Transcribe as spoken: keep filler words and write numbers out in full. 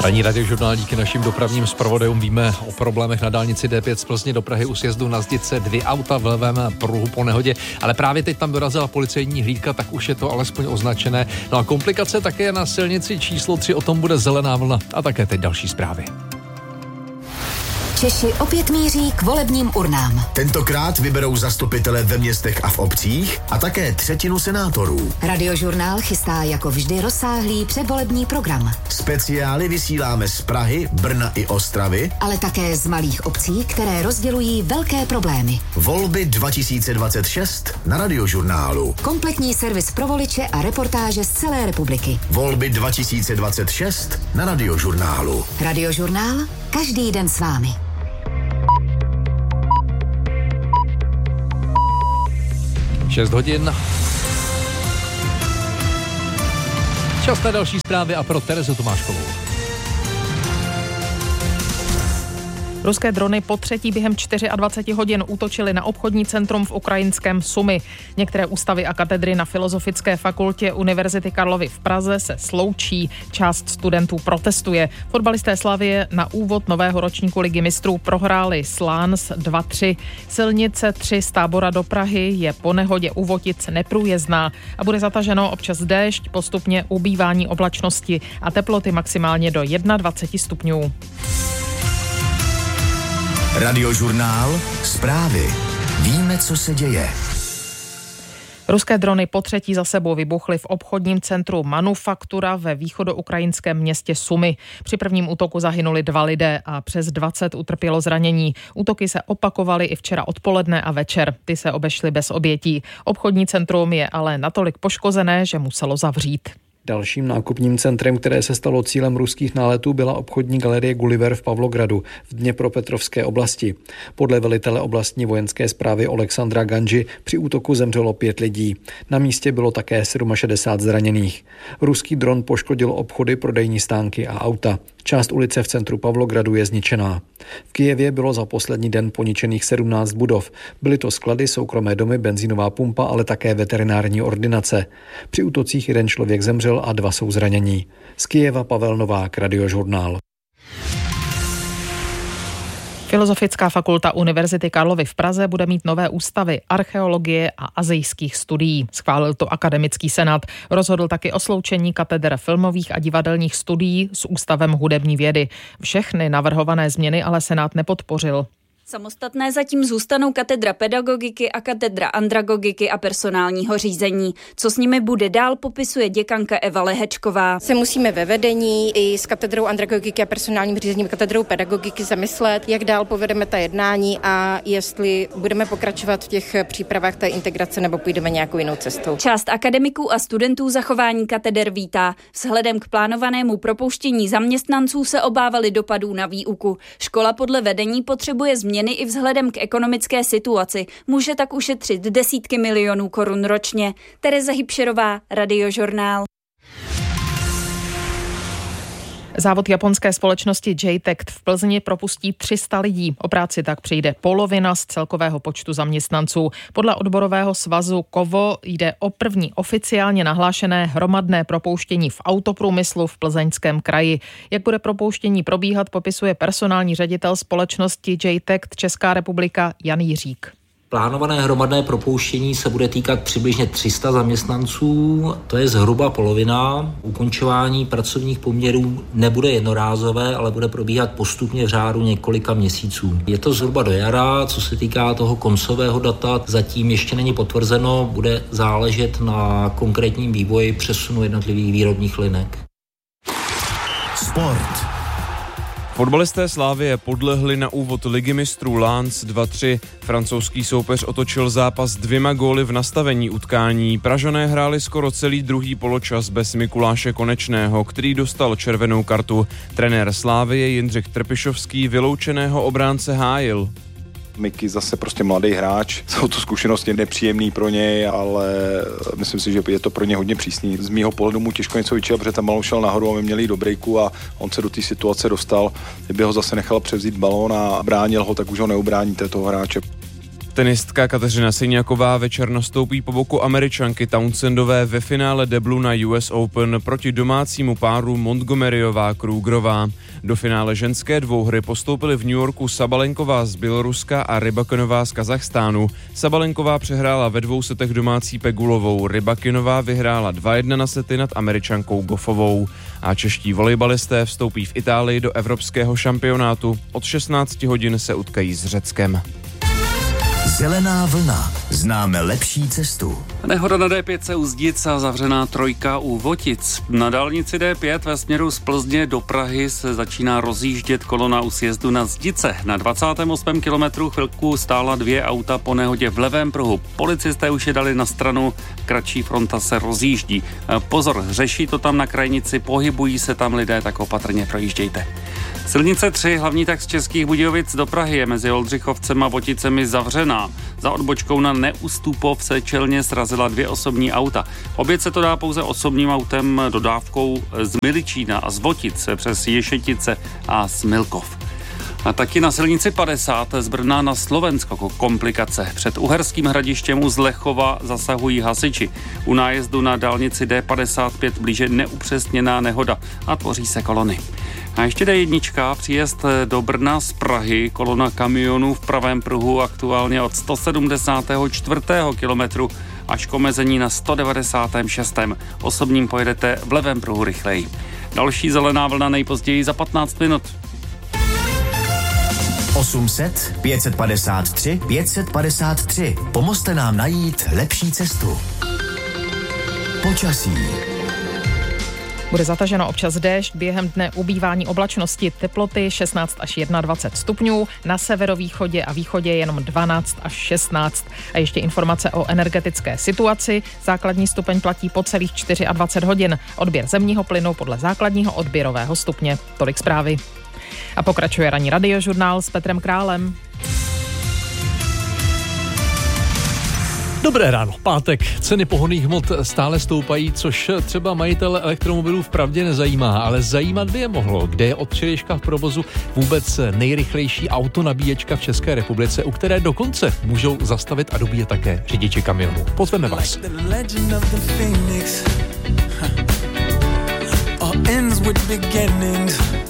Ranní radiožurnál díky našim dopravním zpravodajům víme o problémech na dálnici D pět z Plzně do Prahy u sjezdu na Zdice, dvě auta v levém pruhu po nehodě, ale právě teď tam dorazila policejní hlídka, tak už je to alespoň označené. No a komplikace také na silnici číslo tři, o tom bude zelená vlna a také teď další zprávy. Češi opět míří k volebním urnám. Tentokrát vyberou zastupitele ve městech a v obcích a také třetinu senátorů. Radiožurnál chystá jako vždy rozsáhlý předvolební program. Speciály vysíláme z Prahy, Brna i Ostravy, ale také z malých obcí, které rozdělují velké problémy. Volby dva tisíce dvacet šest na Radiožurnálu. Kompletní servis pro voliče a reportáže z celé republiky. Volby dva tisíce dvacet šest na Radiožurnálu. Radiožurnál každý den s vámi. šest hodin. Čas na další zprávy a pro Terezu Tomáškovou. Ruské drony po třetí během dvacet čtyři hodin útočily na obchodní centrum v ukrajinském Sumy. Některé ústavy a katedry na Filozofické fakultě Univerzity Karlovy v Praze se sloučí. Část studentů protestuje. Fotbalisté Slavie na úvod nového ročníku Ligy mistrů prohráli s Lans dva tři. Silnice tři z Tábora do Prahy je po nehodě u Votic neprůjezdná a bude zataženo občas déšť, postupně ubývání oblačnosti a teploty maximálně do dvacet jedna stupňů. Radiožurnál, zprávy. Víme, co se děje. Ruské drony po třetí za sebou vybuchly v obchodním centru Manufaktura ve východoukrajinském městě Sumy. Při prvním útoku zahynuli dva lidé a přes dvacet utrpělo zranění. Útoky se opakovaly i včera odpoledne a večer. Ty se obešly bez obětí. Obchodní centrum je ale natolik poškozené, že muselo zavřít. Dalším nákupním centrem, které se stalo cílem ruských náletů, byla obchodní galerie Gulliver v Pavlogradu v Dněpropetrovské oblasti. Podle velitele oblastní vojenské správy Alexandra Ganži při útoku zemřelo pět lidí. Na místě bylo také šedesát sedm zraněných. Ruský dron poškodil obchody, prodejní stánky a auta. Část ulice v centru Pavlogradu je zničená. V Kyjevě bylo za poslední den poničených sedmnáct budov. Byly to sklady, soukromé domy, benzínová pumpa, ale také veterinární ordinace. Při útocích jeden člověk zemřel a dva jsou zranění. Z Kyjeva Pavel Novák, Radiožurnál. Filozofická fakulta Univerzity Karlovy v Praze bude mít nové ústavy archeologie a asijských studií. Schválil to akademický senát. Rozhodl taky o sloučení kateder filmových a divadelních studií s ústavem hudební vědy. Všechny navrhované změny ale senát nepodpořil. Samostatné zatím zůstanou katedra pedagogiky a katedra andragogiky a personálního řízení. Co s nimi bude dál, popisuje děkanka Eva Lehečková. Se musíme ve vedení i s katedrou andragogiky a personálním řízením katedrou pedagogiky zamyslet, jak dál povedeme ta jednání a jestli budeme pokračovat v těch přípravách té integrace nebo půjdeme nějakou jinou cestou. Část akademiků a studentů zachování kateder vítá. Vzhledem k plánovanému propouštění zaměstnanců se obávali dopadů na výuku. Škola podle vedení potřebuje změny i vzhledem k ekonomické situaci. Může tak ušetřit desítky milionů korun ročně. Tereza Hybšerová, Radiožurnál. Závod japonské společnosti J-Tect v Plzni propustí tři sta lidí. O práci tak přijde polovina z celkového počtu zaměstnanců. Podle odborového svazu Kovo jde o první oficiálně nahlášené hromadné propouštění v autoprůmyslu v Plzeňském kraji. Jak bude propouštění probíhat, popisuje personální ředitel společnosti J-Tect Česká republika Jan Jiřík. Plánované hromadné propouštění se bude týkat přibližně tři sta zaměstnanců, to je zhruba polovina. Ukončování pracovních poměrů nebude jednorázové, ale bude probíhat postupně v řádu několika měsíců. Je to zhruba do jara, co se týká toho koncového data, zatím ještě není potvrzeno, bude záležet na konkrétním vývoji přesunu jednotlivých výrobních linek. Sport. Fotbalisté Slavie podlehli na úvod Ligy mistrů Lens dva tři. Francouzský soupeř otočil zápas dvěma góly v nastavení utkání. Pražané hráli skoro celý druhý poločas bez Mikuláše Konečného, který dostal červenou kartu. Trenér Slavie Jindřich Trpišovský vyloučeného obránce hájil. Miky zase prostě mladý hráč, jsou to zkušenosti nepříjemný pro něj, ale myslím si, že je to pro ně hodně přísný. Z mýho pohledu mu těžko něco vyčítat, protože tam balón šel nahoru a my měli do breaku a on se do té situace dostal. Kdyby ho zase nechal převzít balón a bránil ho, tak už ho neubráníte toho hráče. Tenistka Kateřina Siniaková večer nastoupí po boku Američanky Townsendové ve finále deblu na U S Open proti domácímu páru Montgomeryová-Krugerová. Do finále ženské dvouhry postoupily v New Yorku Sabalenková z Běloruska a Rybakinová z Kazachstánu. Sabalenková přehrála ve dvou setech domácí Pegulovou, Rybakinová vyhrála dva jedna na sety nad Američankou Goffovou. A čeští volejbalisté vstoupí v Itálii do evropského šampionátu. Od šestnácti hodin se utkají s Řeckem. Zelená vlna. Známe lepší cestu. Nehoda na D pět u Zdic a zavřená trojka u Votic. Na dálnici D pět ve směru z Plzně do Prahy se začíná rozjíždět kolona u sjezdu na Zdice. Na dvacátém osmém kilometru chvilku stála dvě auta po nehodě v levém pruhu. Policisté už je dali na stranu, kratší fronta se rozjíždí. Pozor, řeší to tam na krajnici, pohybují se tam lidé, tak opatrně projíždějte. Silnice tři, hlavní tak z Českých Budějovic do Prahy, je mezi Oldřichovcem a Voticemi zavřená. Za odbočkou na Neustupov se čelně srazila dvě osobní auta. Oběť se to dá pouze osobním autem dodávkou z Miličína a z Votic přes Ješetice a Smilkov. A taky na silnici padesát z Brna na Slovensko komplikace. Před Uherským Hradištěm u Zlechova zasahují hasiči. U nájezdu na dálnici D padesát pět blíže neupřesněná nehoda a tvoří se kolony. A ještě D jedna, příjezd do Brna z Prahy, kolona kamionů v pravém pruhu aktuálně od sto sedmdesátého čtvrtého kilometru až k omezení na sto devadesátém šestém Osobním pojedete v levém pruhu rychleji. Další zelená vlna nejpozději za patnáct minut. osm set, pět set padesát tři, pět set padesát tři. Pomozte nám najít lepší cestu. Počasí. Bude zataženo občas déšť, během dne ubývání oblačnosti, teploty šestnáct až dvacet jedna stupňů, na severovýchodě a východě jenom dvanáct až šestnáct. A ještě informace o energetické situaci. Základní stupeň platí po celých dvacet čtyři hodin. Odběr zemního plynu podle základního odběrového stupně. Tolik zprávy. A pokračuje ranní radiožurnál s Petrem Králem. Dobré ráno, pátek. Ceny pohonných hmot stále stoupají, což třeba majitele elektromobilů vpravdě nezajímá, ale zajímat by je mohlo, kde je od včerejška v provozu vůbec nejrychlejší autonabíječka v České republice, u které dokonce můžou zastavit a dobíjet také řidiči kamionů. Pozveme vás. Ends with beginnings.